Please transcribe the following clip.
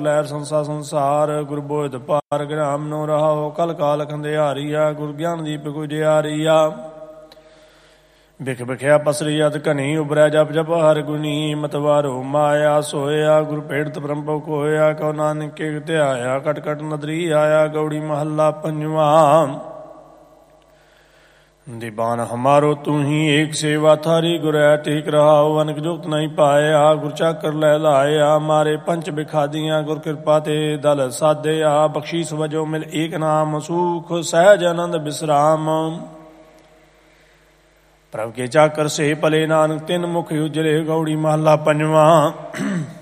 ਲਹਿਰ ਸੰਸਾ ਸੰਸਾਰ। ਗੁਰ ਬੋਧ ਪਾਰ ਗ੍ਰਾਮ ਨੋ ਰਹਾਓ। ਕਲ ਕਾਲ ਖੰਦਿਆਰੀਆ। ਗੁਰ ਗਿਆਨ ਦੀਪ ਗੁਜਿਆਰੀਆ। ਬਿਖ ਬਿਖਿਆ ਪਸਰੀ ਅਤ ਘਨੀ। ਉਬਰੈ ਜਪ ਜਪ ਹਰ ਗੁਨੀ। ਮਤਵਾਰੋ ਮਾਇਆ ਸੋਇਆ। ਗੁਰ ਭੇੜਤ ਬ੍ਰਹਮ ਪਉ ਖੋਇਆ। ਕਉ ਨਾਨਕ ਕੇ ਧਿਆਇਆ। ਕਟ ਕਟ ਨਦਰੀ ਆਇਆ। ਗੌੜੀ ਮਹੱਲਾ ਪੰਜਵਾ। ਦੀਵਾਨ ਹਮਾਰੋ ਤੂੰ ਹੀ ਏਕ ਸੇਵਾ ਥਾਰੀ। ਗੁਰੈ ਟੇਕ ਰਹਾਉ। ਅਨਕ ਜੁਗਤ ਨਹੀਂ ਪਾਇਆ। ਗੁਰ ਚਾਕਰ ਲੈ ਲਾਇਆ। ਮਾਰੇ ਪੰਚ ਬਿਖਾਦੀਆਂ। ਗੁਰ ਕਿਰਪਾ ਤੇ ਦਲ ਸਾਧਿਆ। ਬਖਸ਼ੀਸ ਵਜੋ ਮਿਲ ਏਕ ਨਾਮ। ਸੂਖ ਸਹਿਜ ਆਨੰਦ ਬਿਸਰਾਮ। ਪ੍ਰਭ ਕੇ ਚਾਕਰ ਸੇ ਭਲੇ। ਨਾਨਕ ਤਿੰਨ ਮੁਖ ਉਜਲੇ। ਗੌੜੀ ਮਹੱਲਾ ਪੰਜਵਾ।